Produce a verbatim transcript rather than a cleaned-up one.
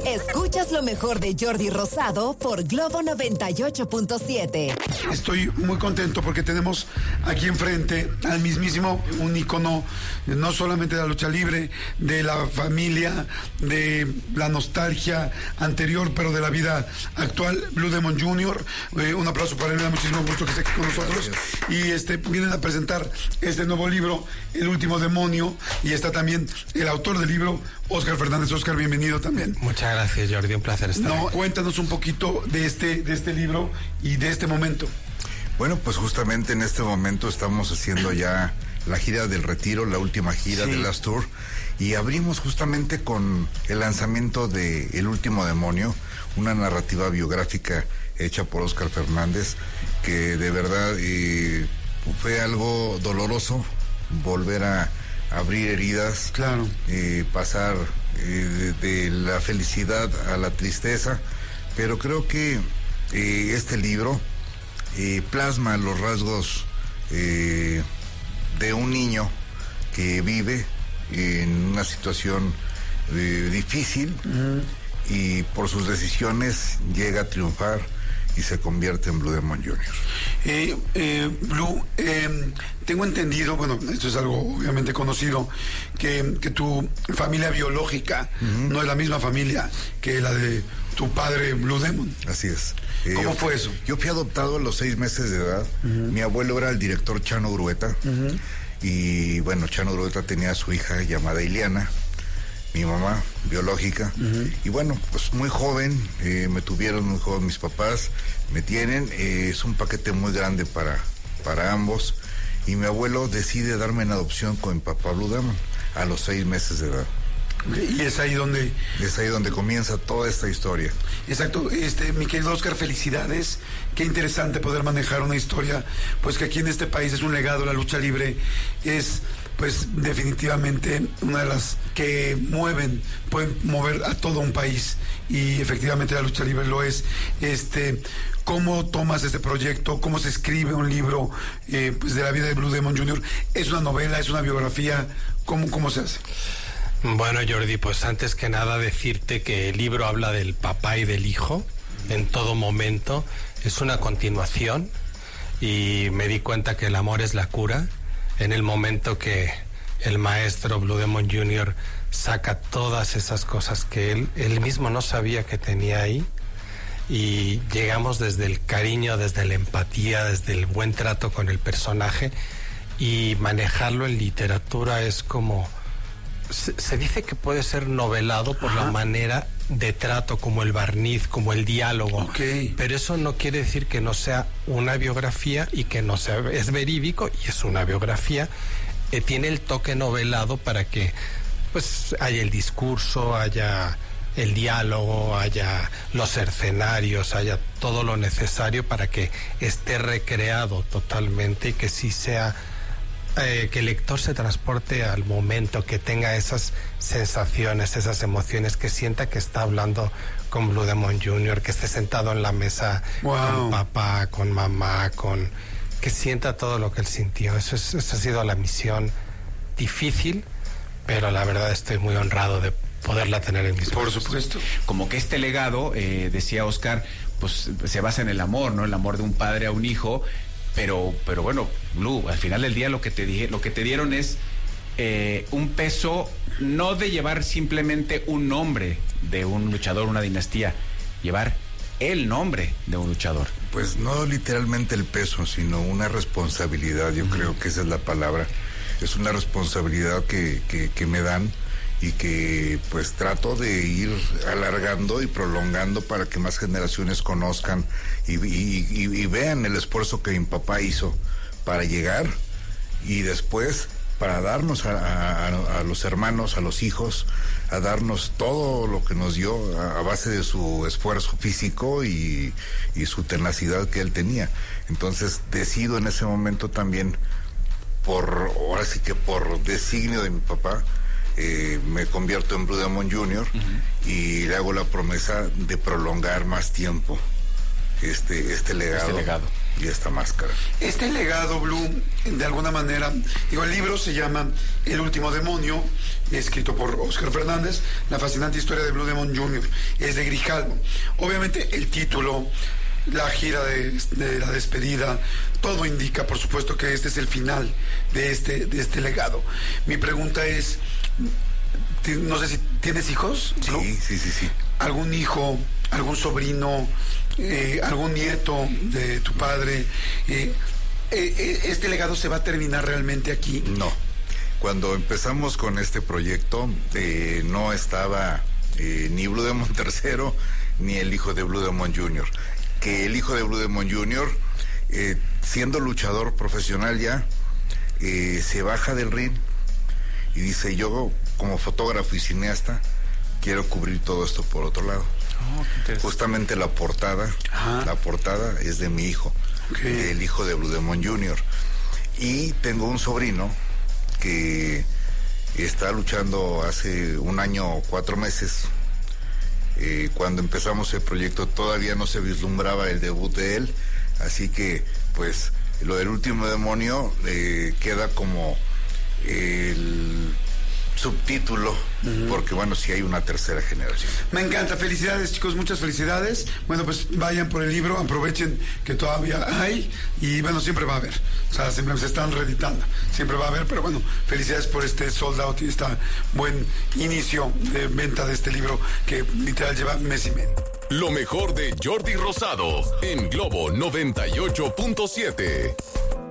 Escuchas lo mejor de Jordi Rosado por Globo noventa y ocho punto siete. Estoy muy contento porque tenemos aquí enfrente al mismísimo, un ícono, no solamente de la lucha libre, de la familia, de la nostalgia anterior, pero de la vida actual, Blue Demon junior Eh, un aplauso para él, me da muchísimo gusto que esté aquí con nosotros. Y este vienen a presentar este nuevo libro, El último demonio, y está también el autor del libro, Óscar Fernández. Óscar, bienvenido también. Muchas gracias, Jordi, un placer estar No, aquí. cuéntanos un poquito de este, de este libro y de este momento. Bueno, pues justamente en este momento estamos haciendo ya la gira del retiro, la última gira sí. de Last Tour, y abrimos justamente con el lanzamiento de El último demonio, una narrativa biográfica hecha por Óscar Fernández, que de verdad eh, fue algo doloroso volver a abrir heridas, claro, eh, pasar eh, de, de la felicidad a la tristeza, pero creo que eh, este libro eh, plasma los rasgos eh, de un niño que vive en una situación eh, difícil uh-huh. y por sus decisiones llega a triunfar y se convierte en Blue Demon junior Eh, eh, Blue, eh, tengo entendido, bueno, esto es algo obviamente conocido, que, que tu familia biológica uh-huh. no es la misma familia que la de tu padre Blue Demon. Así es. Eh, ¿Cómo yo, fue eso? Yo fui adoptado a los seis meses de edad. Uh-huh. Mi abuelo era el director Chano Grueta. Uh-huh. Y bueno, Chano Grueta tenía a su hija llamada Ileana, mi mamá biológica. Uh-huh. Y bueno, pues muy joven, eh, me tuvieron muy joven mis papás, me tienen, eh, es un paquete muy grande para, para ambos. Y mi abuelo decide darme en adopción con mi papá Blue Demon a los seis meses de edad. Y es ahí donde... Es ahí donde comienza toda esta historia. Exacto. Este, mi querido Óscar, felicidades. Qué interesante poder manejar una historia, pues que aquí en este país es un legado. La lucha libre es, pues, definitivamente una de las que mueven, pueden mover a todo un país. Y efectivamente la lucha libre lo es. Este... ¿Cómo tomas este proyecto? ¿Cómo se escribe un libro eh, pues de la vida de Blue Demon junior? ¿Es una novela? ¿Es una biografía? ¿Cómo, cómo se hace? Bueno, Jordi, pues antes que nada decirte que el libro habla del papá y del hijo en todo momento. Es una continuación y me di cuenta que el amor es la cura. En el momento que el maestro Blue Demon junior saca todas esas cosas que él, él mismo no sabía que tenía ahí, y llegamos desde el cariño, desde la empatía, desde el buen trato con el personaje, y manejarlo en literatura es como... Se, se dice que puede ser novelado por Ajá. la manera de trato, como el barniz, como el diálogo, okay. pero eso no quiere decir que no sea una biografía y que no sea... Es verídico y es una biografía, eh, tiene el toque novelado para que pues haya el discurso, haya... el diálogo, haya los escenarios, haya todo lo necesario para que esté recreado totalmente y que sí sea, eh, que el lector se transporte al momento, que tenga esas sensaciones, esas emociones, que sienta que está hablando con Blue Demon junior, que esté sentado en la mesa wow. con papá, con mamá, con que sienta todo lo que él sintió. Eso, es, eso ha sido la misión difícil, pero la verdad estoy muy honrado de poderla tener en mis Por manos. supuesto. Como que este legado, eh, decía Óscar, pues se basa en el amor, ¿no? El amor de un padre a un hijo, pero, pero bueno, Blue, al final del día lo que te dije, lo que te dieron es eh, un peso, no de llevar simplemente un nombre de un luchador, una dinastía, llevar el nombre de un luchador. Pues no literalmente el peso, sino una responsabilidad, yo uh-huh. creo que esa es la palabra. Es una responsabilidad que, que, que me dan, y que pues trato de ir alargando y prolongando para que más generaciones conozcan y, y, y, y vean el esfuerzo que mi papá hizo para llegar, y después para darnos a, a, a los hermanos, a los hijos, a darnos todo lo que nos dio a, a base de su esfuerzo físico y, y su tenacidad que él tenía. Entonces decido en ese momento también, por ahora sí que por designio de mi papá, Eh, me convierto en Blue Demon junior uh-huh. y le hago la promesa de prolongar más tiempo este, este legado. Este legado. Y esta máscara. Este legado, Blue, de alguna manera, digo, el libro se llama El último demonio, escrito por Óscar Fernández, la fascinante historia de Blue Demon junior, es de Grijalvo. Obviamente el título, la gira de, de la despedida, todo indica, por supuesto, que este es el final de este, de este legado. Mi pregunta es, no sé si tienes hijos, Blue? Sí, sí, sí, sí. ¿Algún hijo, algún sobrino, eh, algún nieto de tu padre? Eh, eh, ¿Este legado se va a terminar realmente aquí? No. Cuando empezamos con este proyecto, eh, no estaba eh, ni Blue Demon tercero, ni el hijo de Blue Demon junior Que el hijo de Blue Demon junior, eh, siendo luchador profesional ya, eh, se baja del ring y dice, yo como fotógrafo y cineasta, quiero cubrir todo esto por otro lado. Oh, justamente la portada, Ajá. la portada es de mi hijo, okay. el hijo de Blue Demon junior Y tengo un sobrino que está luchando hace un año, cuatro meses. Eh, cuando empezamos el proyecto todavía no se vislumbraba el debut de él, así que pues lo del último demonio eh, queda como el subtítulo, uh-huh. porque bueno, sí hay una tercera generación. Me encanta, felicidades chicos, muchas felicidades. Bueno, pues vayan por el libro, aprovechen que todavía hay y bueno, siempre va a haber, o sea, siempre se están reeditando, siempre va a haber, pero bueno, felicidades por este sold out y este buen inicio de venta de este libro que literal lleva mes y medio. Lo mejor de Jordi Rosado en Globo noventa y ocho punto siete.